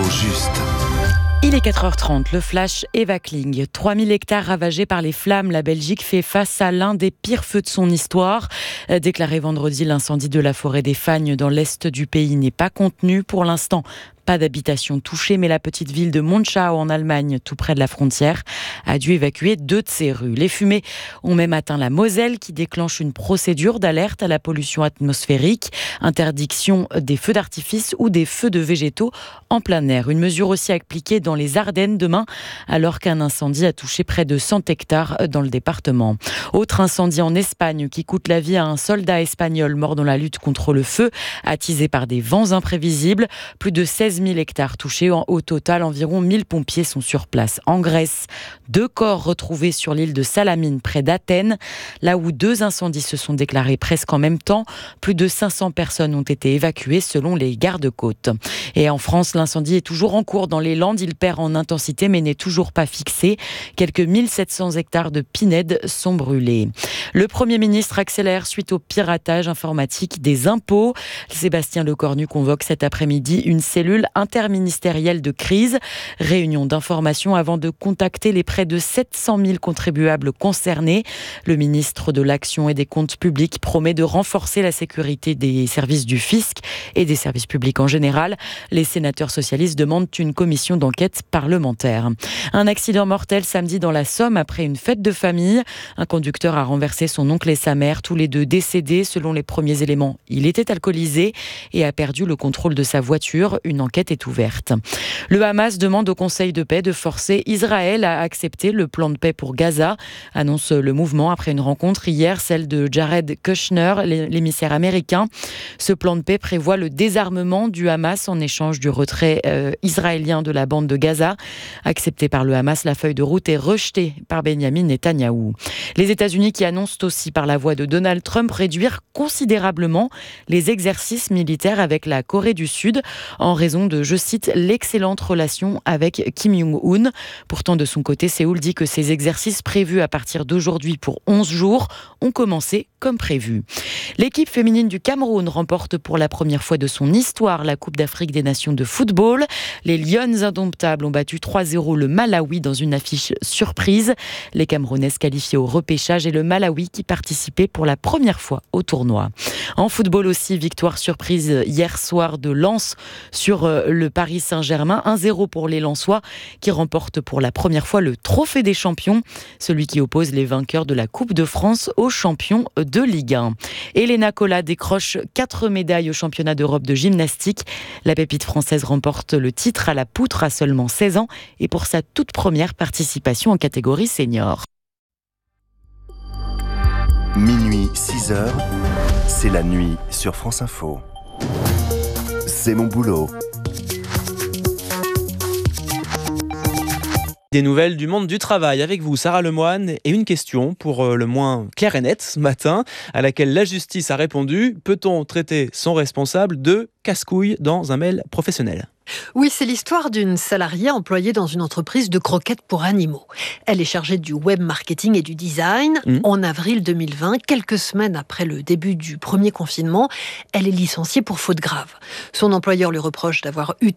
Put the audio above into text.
Info juste. Il est 4h30, le flash Eva Kling. 3000 hectares ravagés par les flammes, la Belgique fait face à l'un des pires feux de son histoire. Déclaré vendredi, l'incendie de la forêt des Fagnes dans l'est du pays n'est pas contenu pour l'instant. Pas d'habitation touchée, mais la petite ville de Monschau en Allemagne, tout près de la frontière, a dû évacuer 2 de ses rues. Les fumées ont même atteint la Moselle qui déclenche une procédure d'alerte à la pollution atmosphérique, interdiction des feux d'artifice ou des feux de végétaux en plein air. Une mesure aussi appliquée dans les Ardennes demain, alors qu'un incendie a touché près de 100 hectares dans le département. Autre incendie en Espagne qui coûte la vie à un soldat espagnol mort dans la lutte contre le feu, attisé par des vents imprévisibles. Plus de 16 000 hectares touchés. Au total, environ 1000 pompiers sont sur place. En Grèce, 2 corps retrouvés sur l'île de Salamine, près d'Athènes, là où 2 incendies se sont déclarés presque en même temps. Plus de 500 personnes ont été évacuées selon les gardes-côtes. Et en France, l'incendie est toujours en cours dans les Landes. Il perd en intensité mais n'est toujours pas fixé. Quelques 1700 hectares de pinèdes sont brûlés. Le Premier ministre accélère suite au piratage informatique des impôts. Sébastien Lecornu convoque cet après-midi une cellule interministérielle de crise. Réunion d'information avant de contacter les près de 700 000 contribuables concernés. Le ministre de l'Action et des Comptes publics promet de renforcer la sécurité des services du fisc et des services publics en général. Les sénateurs socialistes demandent une commission d'enquête parlementaire. Un accident mortel samedi dans la Somme après une fête de famille. Un conducteur a renversé son oncle et sa mère, tous les deux décédés. Selon les premiers éléments, il était alcoolisé et a perdu le contrôle de sa voiture. Une enquête est ouverte. Le Hamas demande au Conseil de paix de forcer Israël à accepter le plan de paix pour Gaza, annonce le mouvement après une rencontre hier, celle de Jared Kushner, l'émissaire américain. Ce plan de paix prévoit le désarmement du Hamas en échange du retrait israélien de la bande de Gaza. Accepté par le Hamas, la feuille de route est rejetée par Benyamin Netanyahou. Les États-Unis qui annoncent aussi par la voix de Donald Trump réduire considérablement les exercices militaires avec la Corée du Sud en raison de, je cite, l'excellente relation avec Kim Jong-un. Pourtant, de son côté, Séoul dit que ces exercices prévus à partir d'aujourd'hui pour 11 jours ont commencé comme prévu. L'équipe féminine du Cameroun remporte pour la première fois de son histoire la Coupe d'Afrique des Nations de football. Les Lionnes indomptables ont battu 3-0 le Malawi dans une affiche surprise. Les Camerounaises qualifiées au repêchage et le Malawi qui participait pour la première fois au tournoi. En football aussi, victoire surprise hier soir de Lens sur le Paris Saint-Germain. 1-0 pour les Lensois qui remportent pour la première fois le trophée des champions, celui qui oppose les vainqueurs de la Coupe de France aux champions de Ligue 1. Elena Cola décroche 4 médailles au championnat d'Europe de gymnastique. La pépite française remporte le titre à la poutre à seulement 16 ans et pour sa toute première participation en catégorie senior. Minuit 6h, c'est la nuit sur France Info. C'est mon boulot. Des nouvelles du monde du travail avec vous, Sarah Lemoine, et une question pour le moins claire et nette ce matin, à laquelle la justice a répondu: peut-on traiter son responsable de casse-couille dans un mail professionnel ? Oui, c'est l'histoire d'une salariée employée dans une entreprise de croquettes pour animaux. Elle est chargée du web marketing et du design. En avril 2020, quelques semaines après le début du premier confinement, elle est licenciée pour faute grave. Son employeur lui reproche d'avoir utilisé